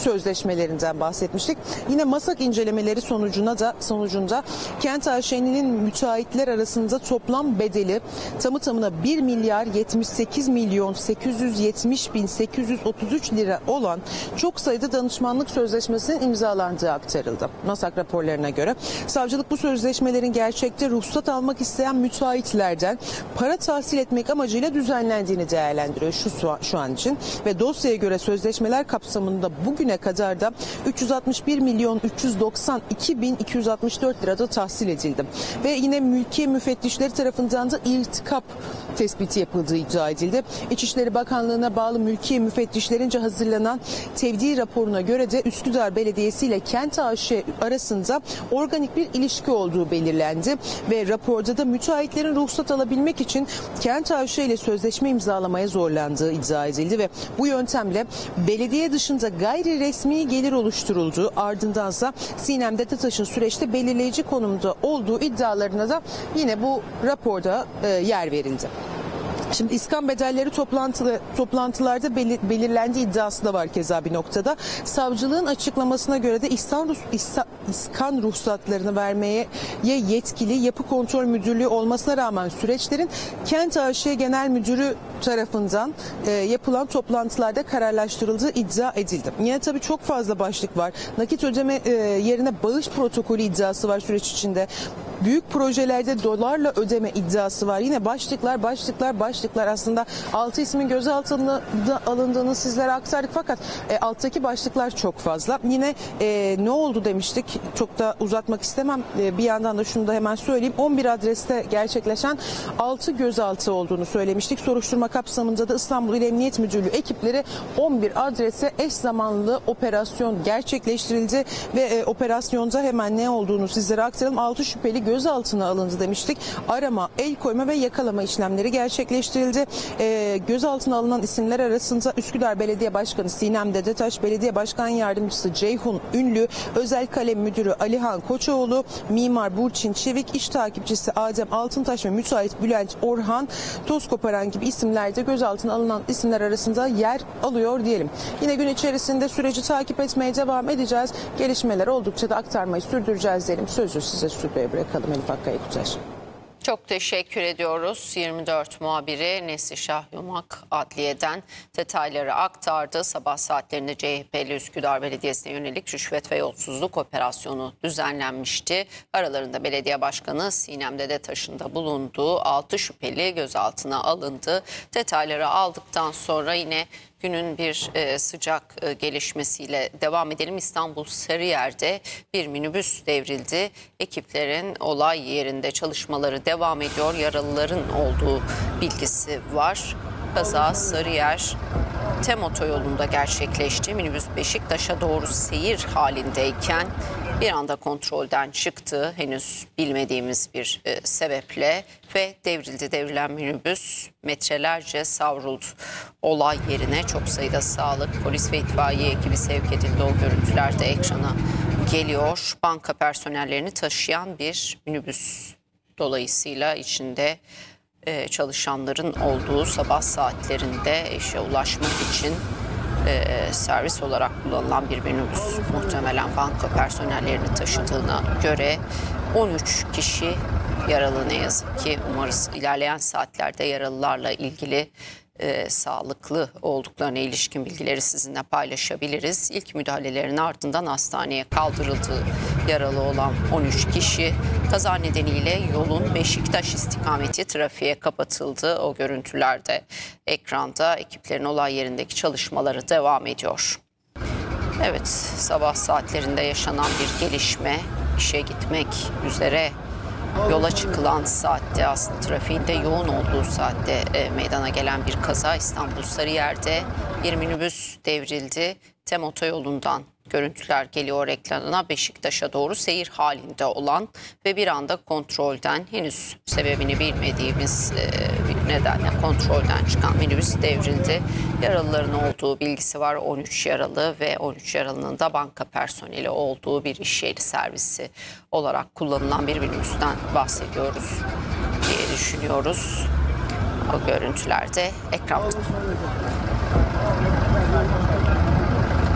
sözleşmelerinden bahsetmiştik. Yine MASAK incelemeleri sonucunda Kent AŞ'nin müteahhitler arasında toplam bedeli tamı tamına 1 milyar 78 milyon 870 bin 833 lira olan çok sayıda danışmanlık sözleşmesinin imzalandığı aktarıldı. MASAK raporlarına göre savcılık bu sözleşmelerin gerçekte ruhsat almak isteyen müteahhitlerden para tahsil etmek amacıyla düzenlendiğini değerlendiriyor şu an için ve dosyaya göre sözleşmeler kapsamında bugüne kadar da 361 milyon 392 bin 264 lirada tahsil edildi. Ve yine mülkiye müfettişleri tarafından da irtikap tespiti yapıldığı iddia edildi. İçişleri Bakanlığı'na bağlı mülkiye müfettişlerince hazırlanan tevdi raporuna göre de Üsküdar Belediyesi ile Kent AŞ arasında organik bir ilişki olduğu belirlendi ve raporda da müteahhitlerin ruhsat alabilmek için Kent AŞ ile sözleşme imzalamaya zorlandığı iddia edildi ve bu yöntemle belediye dışında gayri resmi gelir oluşturulduğu, ardındansa Sinem Detetaş'ın süreçte belirleyici konumda olduğu iddialarına da yine bu raporda yer verildi. Şimdi iskan bedelleri toplantılarda belirlendiği iddiası da var keza bir noktada. Savcılığın açıklamasına göre de iskan ruhsatlarını vermeye yetkili Yapı Kontrol Müdürlüğü olmasına rağmen süreçlerin Kent AŞ Genel Müdürü tarafından yapılan toplantılarda kararlaştırıldığı iddia edildi. Yine tabii çok fazla başlık var. Nakit ödeme yerine bağış protokolü iddiası var süreç içinde. Büyük projelerde dolarla ödeme iddiası var. Yine başlıklar aslında 6 ismin gözaltına alındığını sizlere aktardık fakat alttaki başlıklar çok fazla. Yine ne oldu demiştik. Çok da uzatmak istemem. Bir yandan da şunu da hemen söyleyeyim. 11 adreste gerçekleşen 6 gözaltı olduğunu söylemiştik. Soruşturma kapsamında da İstanbul İl Emniyet Müdürlüğü ekipleri 11 adrese eş zamanlı operasyon gerçekleştirildi ve operasyonda hemen ne olduğunu sizlere aktaralım. 6 şüpheli gözaltına alındı demiştik. Arama, el koyma ve yakalama işlemleri gerçekleştirildi. Gözaltına alınan isimler arasında Üsküdar Belediye Başkanı Sinem Dedetaş, Belediye Başkan Yardımcısı Ceyhun Ünlü, Özel Kalem Müdürü Alihan Koçoğlu, Mimar Burçin Çevik, İş Takipçisi Adem Altıntaş ve müteahhit Bülent Orhan, toz koparan gibi isimler de gözaltına alınan isimler arasında yer alıyor diyelim. Yine gün içerisinde süreci takip etmeye devam edeceğiz. Gelişmeler oldukça da aktarmayı sürdüreceğiz diyelim. Sözü size stüdyoya bırakalım Elif Akkaya Kuter. Çok teşekkür ediyoruz. 24 muhabiri Neslişah Yumak adliyeden detayları aktardı. Sabah saatlerinde CHP'li Üsküdar Belediyesi'ne yönelik rüşvet ve yolsuzluk operasyonu düzenlenmişti. Aralarında belediye başkanı Sinem Dedetaş'ın da bulunduğu 6 şüpheli gözaltına alındı. Detayları aldıktan sonra yine günün bir sıcak gelişmesiyle devam edelim. İstanbul Sarıyer'de bir minibüs devrildi. Ekiplerin olay yerinde çalışmaları devam ediyor. Yaralıların olduğu bilgisi var. Kaza Sarıyer Tem otoyolunda gerçekleşti. Minibüs Beşiktaş'a doğru seyir halindeyken bir anda kontrolden çıktı. Henüz bilmediğimiz bir sebeple ve devrildi. Devrilen minibüs metrelerce savruldu. Olay yerine çok sayıda sağlık, polis ve itfaiye ekibi sevk edildi. O görüntüler de ekrana geliyor. Banka personellerini taşıyan bir minibüs, dolayısıyla içinde çalışanların olduğu sabah saatlerinde işe ulaşmak için servis olarak kullanılan bir minibüs, muhtemelen banka personellerini taşıdığına göre 13 kişi yaralı ne yazık ki. Umarız ilerleyen saatlerde yaralılarla ilgili sağlıklı olduklarına ilişkin bilgileri sizinle paylaşabiliriz. İlk müdahalelerin ardından hastaneye kaldırıldığı yaralı olan 13 kişi, kaza nedeniyle yolun Beşiktaş istikameti trafiğe kapatıldı. O görüntülerde ekranda, ekiplerin olay yerindeki çalışmaları devam ediyor. Evet, sabah saatlerinde yaşanan bir gelişme, işe gitmek üzere yola çıkılan saatte, aslında trafiğin de yoğun olduğu saatte meydana gelen bir kaza. İstanbul Sarıyer'de bir minibüs devrildi. Tem otoyolundan görüntüler geliyor ekrana. Beşiktaş'a doğru seyir halinde olan ve bir anda kontrolden, henüz sebebini bilmediğimiz bir nedenle kontrolden çıkan minibüs devrildi. Yaralıların olduğu bilgisi var. 13 yaralı ve 13 yaralının da banka personeli olduğu bir iş yeri servisi olarak kullanılan bir minibüsten bahsediyoruz diye düşünüyoruz. O görüntülerde ekranda.